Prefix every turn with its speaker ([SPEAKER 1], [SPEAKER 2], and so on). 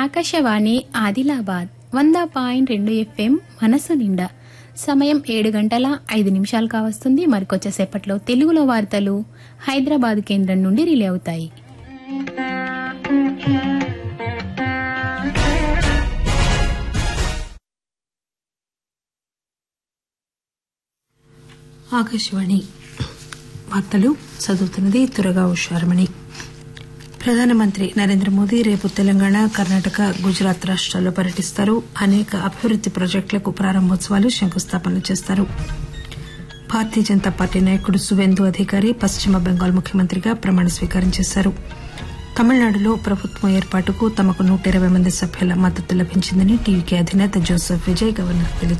[SPEAKER 1] Akashvani Adilabad 100.2 FM మనసు నిండా. సమయం 7:05 కావస్తుంది. మరికొచ్చేసేపట్లో తెలుగులో వార్తలు హైదరాబాద్ కేంద్రం నుండి రిలే అవుతాయి.
[SPEAKER 2] ఆకాశవాణి వార్తలు చదువుతున్నది తురగా ఉషారమణి. ప్రధానమంత్రి నరేంద్ర మోదీ రేపు తెలంగాణ, కర్ణాటక, గుజరాత్ రాష్టాల్లో పర్యటిస్తారు. అనేక అభివృద్ది ప్రాజెక్టులకు ప్రారంభోత్సవాలు, శంకుస్థాపనలు చేస్తారు. భారతీయ జనతా పార్టీ నాయకుడు సువేందు అధికారి పశ్చిమ బెంగాల్ ముఖ్యమంత్రిగా ప్రమాణ స్వీకారం చేశారు. తమిళనాడులో ప్రభుత్వం ఏర్పాటుకు తమకు 120 మంది సభ్యుల మద్దతు లభించిందని టీవీకే అధినేత జోసెఫ్ విజయ్ గవర్నర్కు